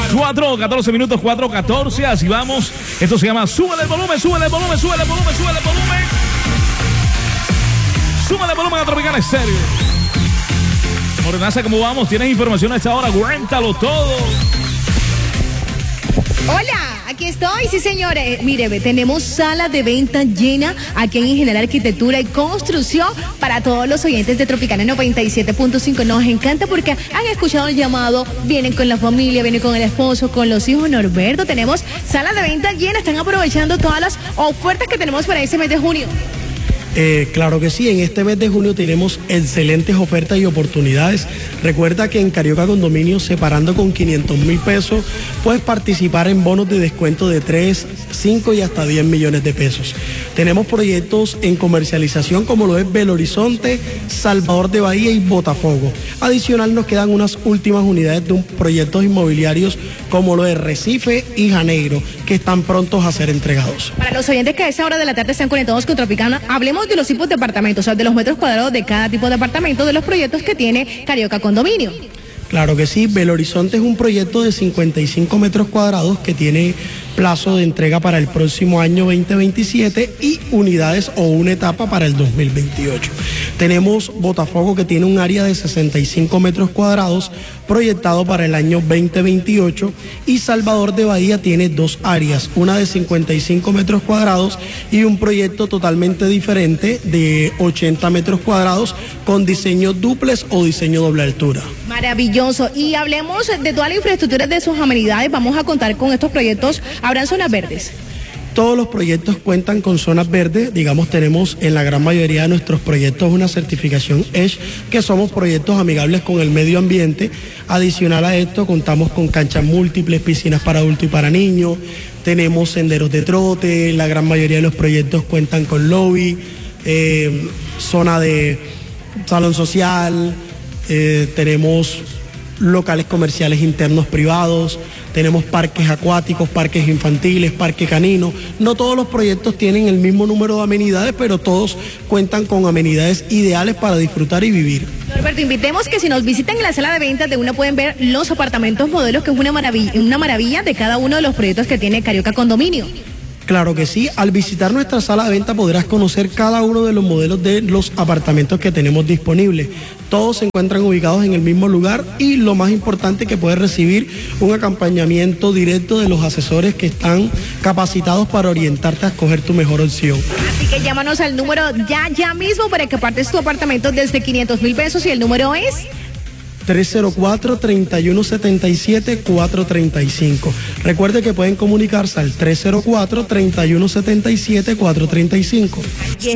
4:14 minutos, 4:14, así vamos. Esto se llama Súbele el volumen, súbele el volumen, súbele el volumen, súbele el volumen. Súbele el volumen a Tropical Estéreo. Morenaza, ¿cómo vamos? ¿Tienes información a esta hora? Cuéntalo todo. Hola, aquí estoy, sí señores. Mire, tenemos sala de venta llena aquí en Ingeniería Arquitectura y Construcción para todos los oyentes de Tropicana 97.5. Nos encanta porque han escuchado el llamado, vienen con la familia, vienen con el esposo, con los hijos. Norberto, tenemos sala de venta llena, están aprovechando todas las ofertas que tenemos para este mes de junio. Claro que sí, en este mes de junio tenemos excelentes ofertas y oportunidades. Recuerda que en Carioca Condominios, separando con 500,000 pesos, puedes participar en bonos de descuento de 3, 5 y hasta 10 millones de pesos. Tenemos proyectos en comercialización como lo es Belo Horizonte, Salvador de Bahía y Botafogo. Adicional, nos quedan unas últimas unidades de proyectos inmobiliarios como lo es Recife y Janeiro, que están prontos a ser entregados. Para los oyentes que a esta hora de la tarde están conectados con Tropicana, hablemos de los tipos de apartamentos, o sea, de los metros cuadrados de cada tipo de apartamento, de los proyectos que tiene Carioca Condominio. Claro que sí, Belo Horizonte es un proyecto de 55 metros cuadrados que tiene plazo de entrega para el próximo año 2027 y unidades o una etapa para el 2028. Tenemos Botafogo, que tiene un área de 65 metros cuadrados proyectado para el año 2028, y Salvador de Bahía tiene dos áreas, una de 55 metros cuadrados y un proyecto totalmente diferente de 80 metros cuadrados con diseño dúplex o diseño doble altura. Maravilloso. Y hablemos de toda la infraestructura de sus amenidades. Vamos a contar con estos proyectos. ¿Habrán zonas verdes? Todos los proyectos cuentan con zonas verdes. Digamos, tenemos en la gran mayoría de nuestros proyectos una certificación EDGE, que somos proyectos amigables con el medio ambiente. Adicional a esto, contamos con canchas múltiples, piscinas para adultos y para niños. Tenemos senderos de trote. La gran mayoría de los proyectos cuentan con lobby, zona de salón social. Tenemos locales comerciales internos privados, tenemos parques acuáticos, parques infantiles, parque canino. No todos los proyectos tienen el mismo número de amenidades, pero todos cuentan con amenidades ideales para disfrutar y vivir. Norberto, invitemos que si nos visitan en la sala de ventas de una pueden ver los apartamentos modelos, que es una maravilla de cada uno de los proyectos que tiene Carioca Condominio. Claro que sí, al visitar nuestra sala de venta podrás conocer cada uno de los modelos de los apartamentos que tenemos disponibles. Todos se encuentran ubicados en el mismo lugar y lo más importante, que puedes recibir un acompañamiento directo de los asesores que están capacitados para orientarte a escoger tu mejor opción. Así que llámanos al número ya mismo para que apartes tu apartamento desde 500,000 pesos y el número es 304-3177-435. Recuerde que pueden comunicarse al 304-3177-435.